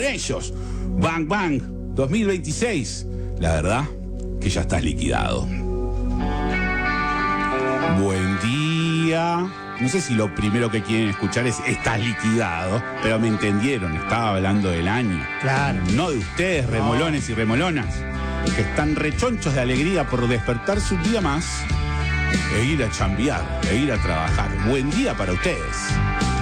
ellos. Bang Bang 2026. La verdad que ya estás liquidado. Buen día. No sé si lo primero que quieren escuchar es estás liquidado, pero me entendieron, estaba hablando del año. Claro. No de ustedes, remolones y remolonas, que están rechonchos de alegría por despertarse un día más e ir a chambear, e ir a trabajar. Buen día para ustedes.